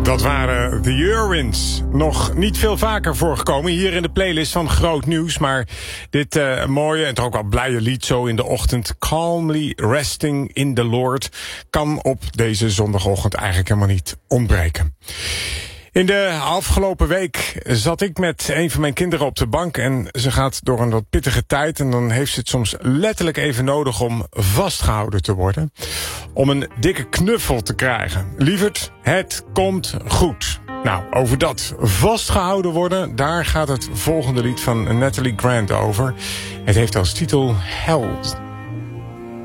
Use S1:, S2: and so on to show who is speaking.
S1: Dat waren de Eurowinds. Nog niet veel vaker voorgekomen hier in de playlist van Groot Nieuws. Maar dit mooie en toch ook wel blije lied zo in de ochtend, Calmly Resting in the Lord, kan op deze zondagochtend eigenlijk helemaal niet ontbreken. In de afgelopen week zat ik met een van mijn kinderen op de bank en ze gaat door een wat pittige tijd en dan heeft ze het soms letterlijk even nodig om vastgehouden te worden. Om een dikke knuffel te krijgen. Lieverd, het komt goed. Nou, over dat vastgehouden worden, daar gaat het volgende lied van Natalie Grant over. Het heeft als titel Held.